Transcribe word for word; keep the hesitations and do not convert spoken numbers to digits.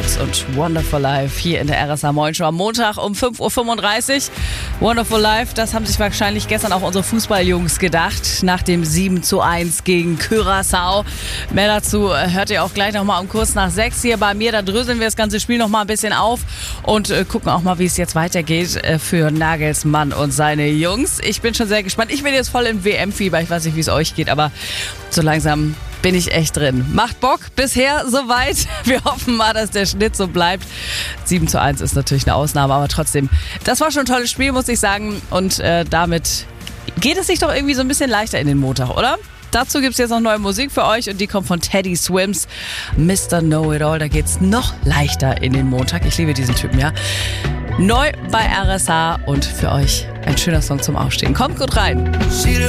Schulz und Wonderful Life hier in der R S A Morning Show am Montag um fünf Uhr fünfunddreißig. Wonderful Life, das haben sich wahrscheinlich gestern auch unsere Fußballjungs gedacht, nach dem sieben zu eins gegen Curaçao. Mehr dazu hört ihr auch gleich nochmal um kurz nach sechs hier bei mir. Da dröseln wir das ganze Spiel nochmal ein bisschen auf und äh, gucken auch mal, wie es jetzt weitergeht äh, für Nagelsmann und seine Jungs. Ich bin schon sehr gespannt. Ich bin jetzt voll im W M-Fieber. Ich weiß nicht, wie es euch geht, aber so langsam bin ich echt drin. Macht Bock, bisher soweit. Wir hoffen mal, dass der Schnitt so bleibt. sieben zu eins ist natürlich eine Ausnahme, aber trotzdem, das war schon ein tolles Spiel, muss ich sagen. Und äh, damit geht es sich doch irgendwie so ein bisschen leichter in den Montag, oder? Dazu gibt es jetzt noch neue Musik für euch und die kommt von Teddy Swims, Mister Know-It-All. Da geht es noch leichter in den Montag. Ich liebe diesen Typen, ja. Neu bei R S A und für euch ein schöner Song zum Aufstehen. Kommt gut rein.